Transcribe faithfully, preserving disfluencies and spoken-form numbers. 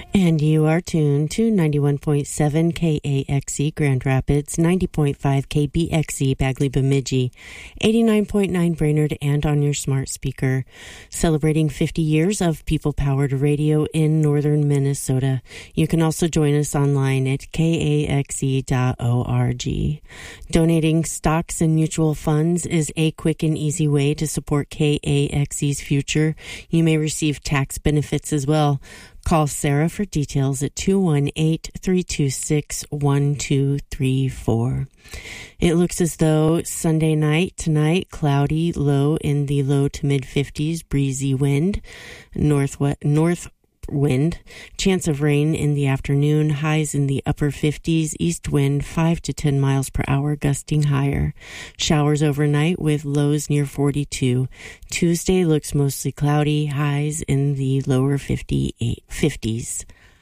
And you are tuned to ninety-one point seven K A X E Grand Rapids, ninety point five K B X E Bagley Bemidji, eighty-nine point nine Brainerd, and on your smart speaker. Celebrating fifty years of people-powered radio in northern Minnesota. You can also join us online at K A X E dot org. Donating stocks and mutual funds is a quick and easy way to support K A X E's future. You may receive tax benefits as well. Call Sarah for details at two one eight, three two six, one two three four. It looks as though Sunday night, tonight, cloudy, low in the low to mid fifties, breezy wind, north, north wind, chance of rain in the afternoon, highs in the upper fifties, east wind five to ten miles per hour, gusting higher. Showers overnight with lows near forty-two. Tuesday looks mostly cloudy, highs in the lower fifty-eight, fifties.